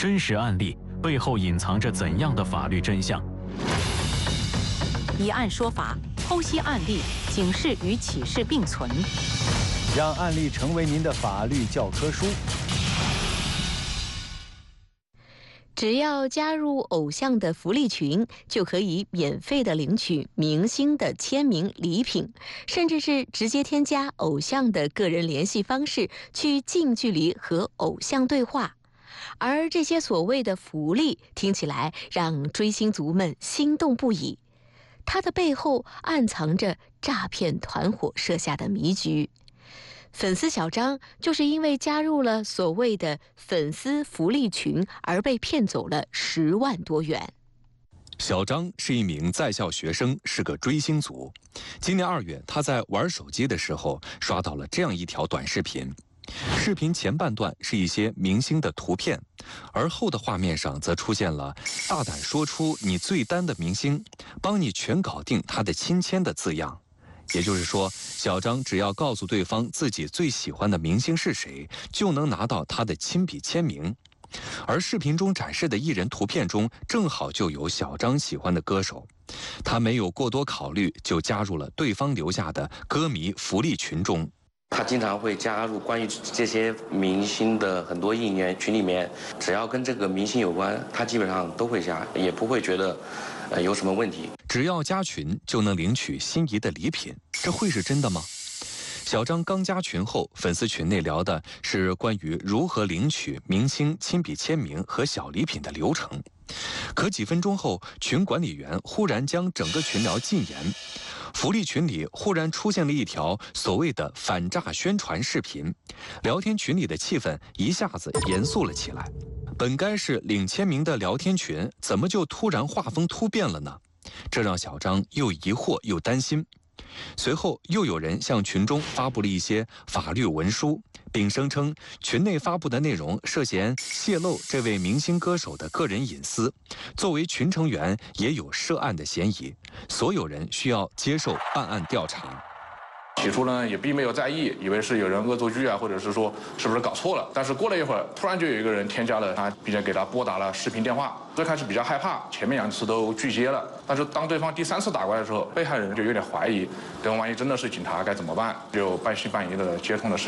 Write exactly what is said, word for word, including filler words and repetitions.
真实案例背后隐藏着怎样的法律真相？ 以案说法，剖析案例，警示与启示并存， 让案例成为您的法律教科书。 只要加入偶像的福利群，就可以免费的领取明星的签名礼品，甚至是直接添加偶像的个人联系方式，去近距离和偶像对话。而这些所谓的福利，听起来让追星族们心动不已。它的背后暗藏着诈骗团伙设下的迷局。粉丝小张就是因为加入了所谓的粉丝福利群而被骗走了十万多元。 小张是一名在校学生，是个追星族。今年二月，他在玩手机的时候刷到了这样一条短视频。视频前半段是一些明星的图片，而后的画面上则出现了“大胆说出你最单的明星，帮你全搞定他的亲签”的字样。也就是说，小张只要告诉对方自己最喜欢的明星是谁，就能拿到他的亲笔签名。而视频中展示的艺人图片中，正好就有小张喜欢的歌手。他没有过多考虑，就加入了对方留下的歌迷福利群中。 他经常会加入关于这些明星的很多应援群里面，只要跟这个明星有关，他基本上都会加，也不会觉得呃有什么问题。 只要加群就能领取心仪的礼品，这会是真的吗？小张刚加群后，粉丝群内聊的是关于如何领取明星亲笔签名和小礼品的流程。可几分钟后，群管理员忽然将整个群聊禁言。福利群里忽然出现了一条所谓的反诈宣传视频，聊天群里的气氛一下子严肃了起来。本该是领签名的聊天群，怎么就突然画风突变了呢？这让小张又疑惑又担心。随后又有人向群中发布了一些法律文书，并声称群内发布的内容涉嫌泄露这位明星歌手的个人隐私，作为群成员也有涉案的嫌疑，所有人需要接受办案调查。 起初呢也并没有在意，以为是有人恶作剧啊，或者是说是不是搞错了。但是过了一会儿，突然就有一个人添加了他，并且给他拨打了视频电话。最开始比较害怕，前面两次都拒接了。但是当对方第三次打过来的时候，被害人就有点怀疑，对方万一真的是警察该怎么办？就半信半疑的接通了视频。